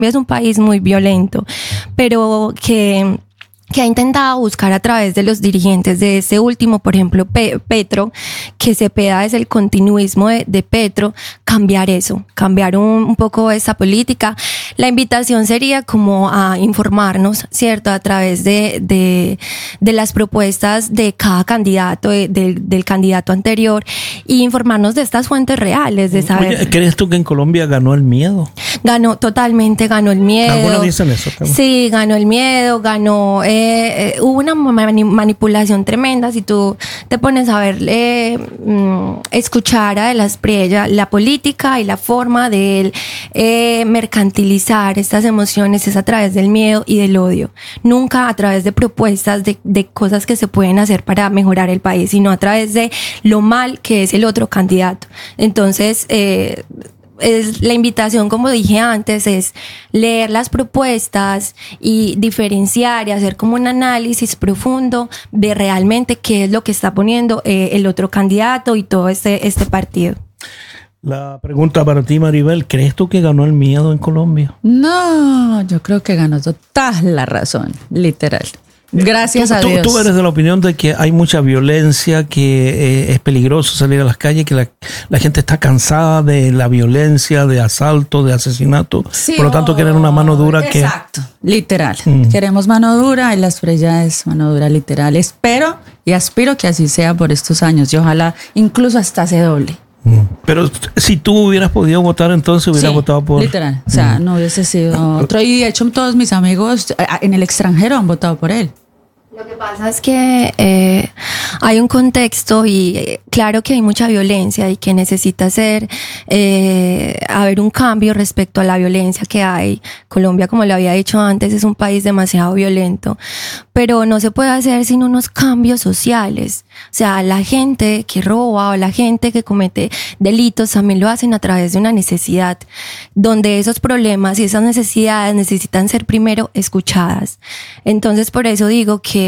es un país muy violento, pero que ha intentado buscar a través de los dirigentes de este último, por ejemplo, Petro, que Cepeda es el continuismo de Petro, cambiar eso, cambiar un poco esa política. La invitación sería como a informarnos, ¿cierto?, a través de las propuestas de cada candidato, del candidato anterior, y informarnos de estas fuentes reales, de saber. Oye, ¿crees tú que en Colombia ganó el miedo? Totalmente ganó el miedo. Algunos dicen eso también. Sí, ganó el miedo, hubo una manipulación tremenda. Si tú te pones a ver, escuchar a De las Espriella, la política y la forma de él mercantilizar estas emociones es a través del miedo y del odio. Nunca a través de propuestas de cosas que se pueden hacer para mejorar el país, sino a través de lo mal que es el otro candidato. Entonces, es la invitación, como dije antes, es leer las propuestas y diferenciar y hacer como un análisis profundo de realmente qué es lo que está poniendo el otro candidato y todo este partido. La pregunta para ti, Maribel, ¿crees tú que ganó el miedo en Colombia? No, yo creo que ganó total la razón, literal. Gracias a Dios. Tú eres de la opinión de que hay mucha violencia, que es peligroso salir a las calles, que la gente está cansada de la violencia, de asalto, de asesinato. Sí, por lo tanto, quieren una mano dura. Exacto, literal. Queremos mano dura y la Espriella es mano dura literal. Espero y aspiro que así sea por estos años y ojalá incluso hasta se doble. Pero si tú hubieras podido votar, entonces hubieras votado por... Literal, o sea, no hubiese sido otro. Y de hecho todos mis amigos en el extranjero han votado por él. Lo que pasa es que hay un contexto y claro que hay mucha violencia y que necesita haber un cambio respecto a la violencia que hay. Colombia, como lo había dicho antes, es un país demasiado violento, pero no se puede hacer sin unos cambios sociales. O sea, la gente que roba o la gente que comete delitos también lo hacen a través de una necesidad, donde esos problemas y esas necesidades necesitan ser primero escuchadas. Entonces, por eso digo que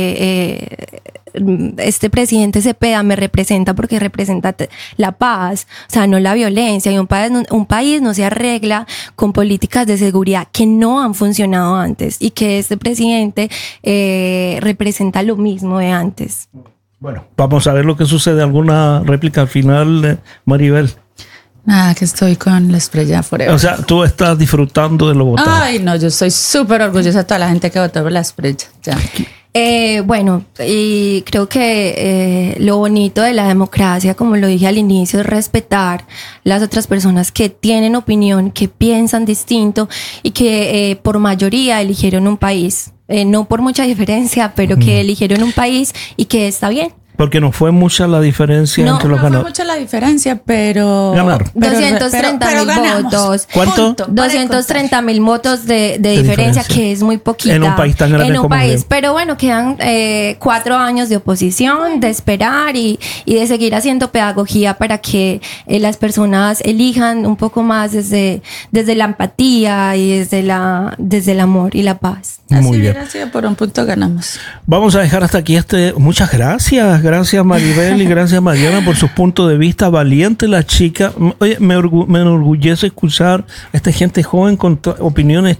este presidente Cepeda me representa porque representa la paz, o sea, no la violencia. Y un país no se arregla con políticas de seguridad que no han funcionado antes, y que este presidente representa lo mismo de antes. Bueno, vamos a ver lo que sucede. ¿Alguna réplica al final, Maribel? Nada, que estoy con la Espriella forever. O sea, tú estás disfrutando de lo votado. Ay, no, yo estoy súper orgullosa de toda la gente que votó por la Espriella. Ya. Bueno, y creo que lo bonito de la democracia, como lo dije al inicio, es respetar las otras personas que tienen opinión, que piensan distinto y que por mayoría eligieron un país. No por mucha diferencia, pero que eligieron un país y que está bien. Porque no fue mucha la diferencia entre los ganadores. No fue mucha la diferencia, pero... Ganaron. 230.000 votos. ¿Cuánto? 230.000 votos de diferencia, que es muy poquita. En un país tan grande como país. Pero bueno, quedan 4 años de oposición, de esperar y de seguir haciendo pedagogía para que las personas elijan un poco más desde la empatía y desde el amor y la paz. Así hubiera sido, por un punto ganamos. Vamos a dejar hasta aquí muchas gracias. Gracias, Maribel, y gracias, Mariana, por sus puntos de vista. Valiente la chica. Oye, me enorgullece escuchar a esta gente joven con opiniones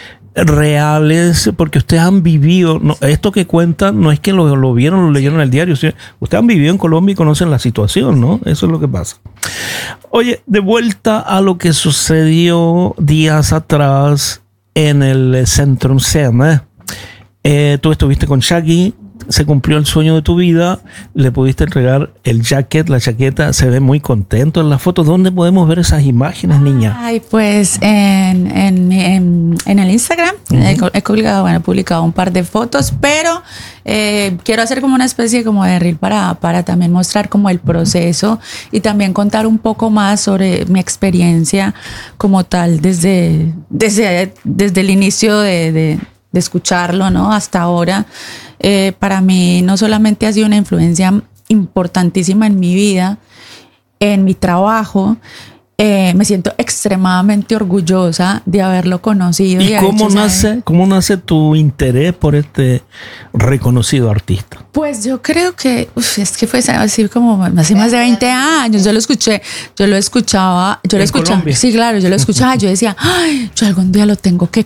reales, porque ustedes han vivido, esto que cuentan no es que lo vieron, lo leyeron en el diario, ustedes han vivido en Colombia y conocen la situación, ¿no? Eso es lo que pasa. Oye, de vuelta a lo que sucedió días atrás en el Centrum SEM. Tú estuviste con Shaggy, se cumplió el sueño de tu vida, le pudiste entregar el jacket, la chaqueta, se ve muy contento en las fotos. ¿Dónde podemos ver esas imágenes, niña? Ay, pues en el Instagram he publicado un par de fotos, pero quiero hacer como una especie como de reel para también mostrar como el proceso y también contar un poco más sobre mi experiencia como tal desde el inicio de escucharlo, ¿no? Hasta ahora. Para mí no solamente ha sido una influencia importantísima en mi vida, en mi trabajo me siento extremadamente orgullosa de haberlo conocido. ¿Y cómo nace tu interés por este reconocido artista? Pues yo creo que es que fue así como hace más de 20 años. Yo lo escuchaba. Colombia. Sí, claro, yo lo escuchaba. Yo decía, ay, yo algún día lo tengo que